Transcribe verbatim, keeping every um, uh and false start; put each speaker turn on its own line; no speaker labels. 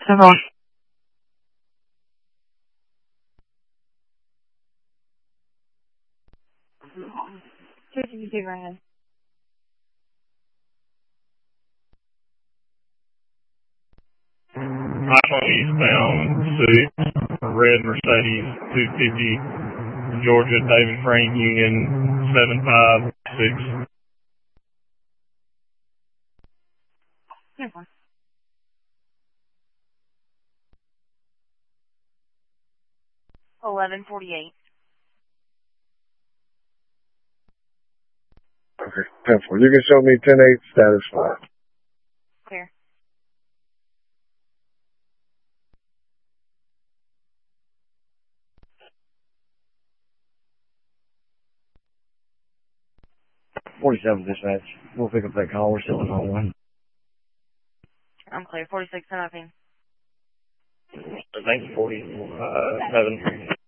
Come on. two fifty-two right ahead.
iPhone eastbound six, red Mercedes two fifty, Georgia, David Frank Union seven five six.
Uniform. eleven forty-eight.
Okay, ten four. You can show me ten eight status five.
Clear.
forty-seven dispatch. We'll pick up that call. We're still on one.
I'm clear. forty-six, nothing.
Thank you, forty-seven.